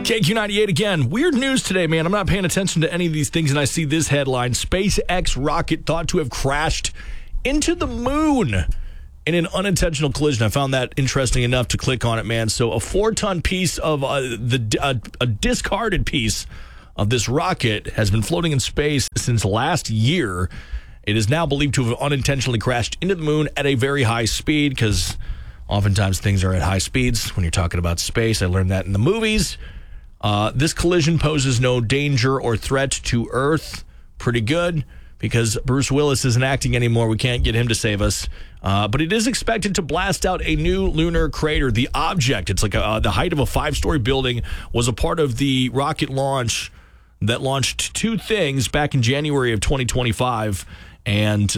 KQ98 again. Weird news today, man. I'm not paying attention to any of these things, and I see this headline. SpaceX rocket thought to have crashed into the moon in an unintentional collision. I found that interesting enough to click on it, man. So a 4-ton piece of a discarded piece of this rocket has been floating in space since last year. It is now believed to have unintentionally crashed into the moon at a very high speed, because oftentimes things are at high speeds when you're talking about space. I learned that in the movies. This collision poses no danger or threat to Earth. Pretty good, because Bruce Willis isn't acting anymore. We can't get him to save us. But it is expected to blast out a new lunar crater. The object, it's like the height of a 5-story building, was a part of the rocket launch that launched 2 things back in January of 2025. And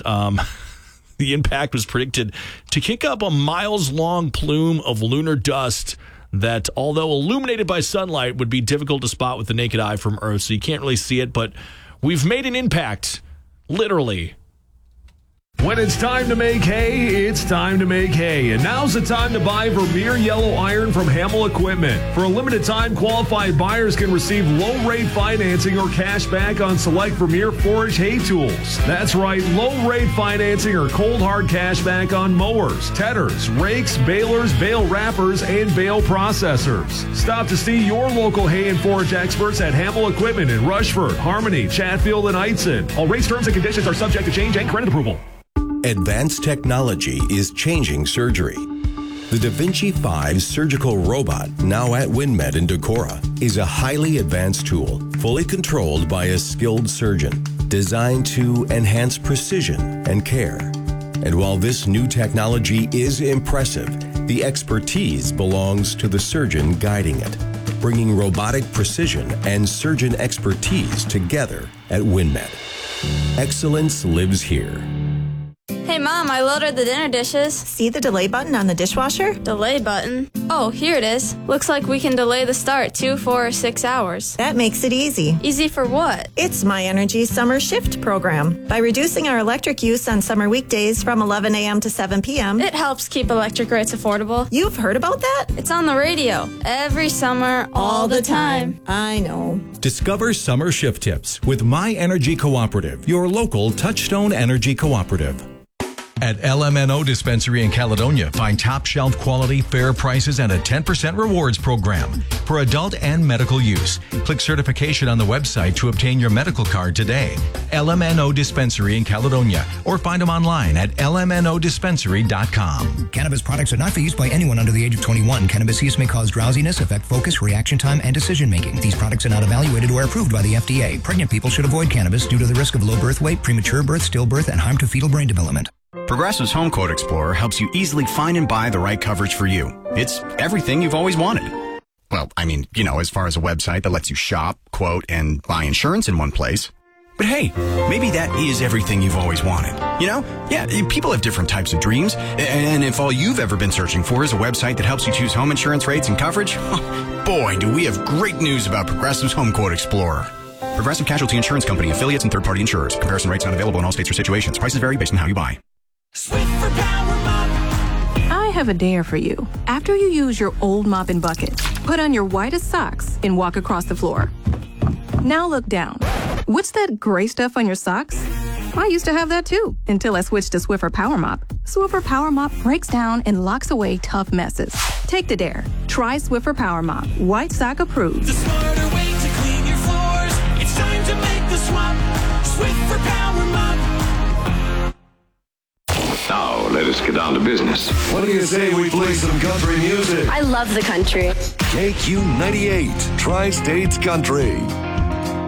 the impact was predicted to kick up a miles-long plume of lunar dust that, although illuminated by sunlight, would be difficult to spot with the naked eye from Earth. So you can't really see it, but we've made an impact, literally. When it's time to make hay, it's time to make hay. And now's the time to buy Vermeer Yellow Iron from Hamel Equipment. For a limited time, qualified buyers can receive low-rate financing or cash back on select Vermeer forage hay tools. That's right, low-rate financing or cold hard cash back on mowers, tedders, rakes, balers, bale wrappers, and bale processors. Stop to see your local hay and forage experts at Hamel Equipment in Rushford, Harmony, Chatfield, and Eitzen. All rates, terms, and conditions are subject to change and credit approval. Advanced technology is changing surgery. The Da Vinci 5 surgical robot, now at WinMed in Decorah, is a highly advanced tool, fully controlled by a skilled surgeon, designed to enhance precision and care. And while this new technology is impressive, the expertise belongs to the surgeon guiding it, bringing robotic precision and surgeon expertise together at WinMed. Excellence lives here. Hey, Mom, I loaded the dinner dishes. See the delay button on the dishwasher? Delay button? Oh, here it is. Looks like we can delay the start 2, 4, or 6 hours. That makes it easy. Easy for what? It's My Energy Summer Shift program. By reducing our electric use on summer weekdays from 11 a.m. to 7 p.m., It helps keep electric rates affordable. You've heard about that? It's on the radio. Every summer, all the time. I know. Discover summer shift tips with My Energy Cooperative, your local Touchstone Energy Cooperative. At LMNO Dispensary in Caledonia, find top shelf quality, fair prices, and a 10% rewards program for adult and medical use. Click certification on the website to obtain your medical card today. LMNO Dispensary in Caledonia, or find them online at lmnodispensary.com. Cannabis products are not for use by anyone under the age of 21. Cannabis use may cause drowsiness, affect focus, reaction time, and decision making. These products are not evaluated or approved by the FDA. Pregnant people should avoid cannabis due to the risk of low birth weight, premature birth, stillbirth, and harm to fetal brain development. Progressive's Home Quote Explorer helps you easily find and buy the right coverage for you. It's everything you've always wanted. Well, I mean, as far as a website that lets you shop, quote, and buy insurance in one place. But hey, maybe that is everything you've always wanted. Yeah, people have different types of dreams. And if all you've ever been searching for is a website that helps you choose home insurance rates and coverage, boy, do we have great news about Progressive's Home Quote Explorer. Progressive Casualty Insurance Company, affiliates, and third-party insurers. Comparison rates not available in all states or situations. Prices vary based on how you buy. Swiffer Power Mop. I have a dare for you. After you use your old mop and bucket, put on your whitest socks and walk across the floor. Now look down. What's that gray stuff on your socks? I used to have that too, until I switched to Swiffer Power Mop. Swiffer Power Mop breaks down and locks away tough messes. Take the dare. Try Swiffer Power Mop. White sock approved. The smarter way to clean your floors. It's time to make the swap. Swiffer Power Mop. Now, let us get down to business. What do you say we play some country music? I love the country. KQ98, Tri-States Country.